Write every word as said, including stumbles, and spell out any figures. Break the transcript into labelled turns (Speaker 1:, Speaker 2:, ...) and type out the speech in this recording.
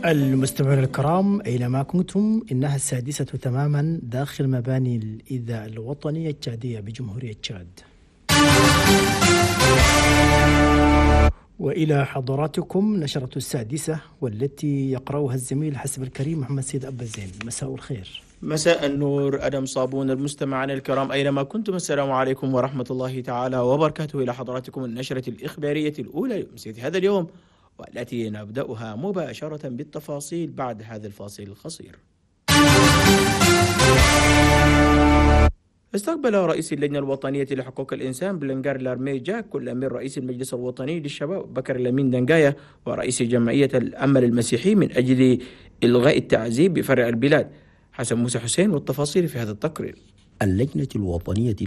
Speaker 1: المستمعون الكرام أينما كنتم، إنها السادسة تماما داخل مباني الإذاعة الوطنية التشادية بجمهورية تشاد. وإلى حضراتكم نشرة السادسة والتي يقرأها الزميل حسب الكريم محمد سيد أبا زين. مساء الخير.
Speaker 2: مساء النور أدم صابون. المستمعين الكرام أينما كنتم، السلام عليكم ورحمة الله تعالى وبركاته. إلى حضراتكم النشرة الإخبارية الأولى لأمسية هذا اليوم، والتي نبدأها مباشرة بالتفاصيل بعد هذا الفاصل القصير. استقبل رئيس اللجنة الوطنية لحقوق الإنسان بلنغار لارمي جاك كل من رئيس المجلس الوطني للشباب بكر لامين دنغايا ورئيس جمعية الأمل المسيحي من أجل إلغاء التعذيب بفرع البلاد. حسن موسى حسين والتفاصيل في هذا التقرير.
Speaker 3: اللجنة الوطنية